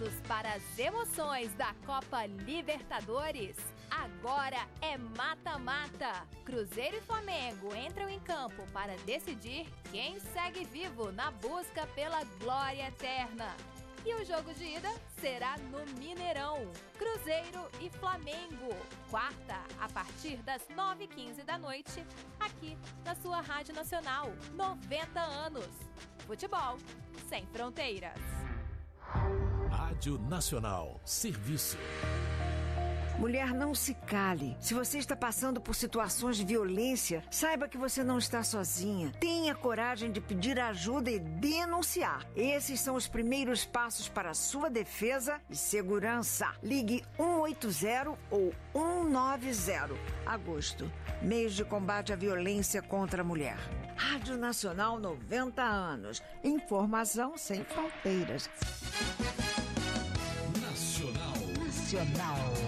preparados para as emoções da Copa Libertadores? Agora é mata-mata! Cruzeiro e Flamengo entram em campo para decidir quem segue vivo na busca pela glória eterna. E o jogo de ida será no Mineirão. Cruzeiro e Flamengo. Quarta, a partir das 9h15 da noite, aqui na sua Rádio Nacional. 90 anos. Futebol sem fronteiras. Rádio Nacional. Serviço. Mulher, não se cale. Se você está passando por situações de violência, saiba que você não está sozinha. Tenha coragem de pedir ajuda e denunciar. Esses são os primeiros passos para a sua defesa e segurança. Ligue 180 ou 190. Agosto, mês de combate à violência contra a mulher. Rádio Nacional 90 anos. Informação sem fronteiras. Nacional. Nacional.